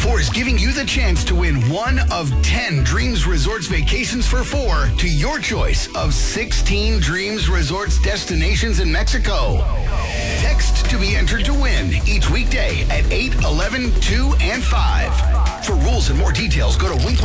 4 is giving you the chance to win one of 10 Dreams Resorts vacations for 4 to your choice of 16 Dreams Resorts destinations in Mexico. Text to be entered to win each weekday at 8, 11, 2, and 5. For rules and more details, go to Wink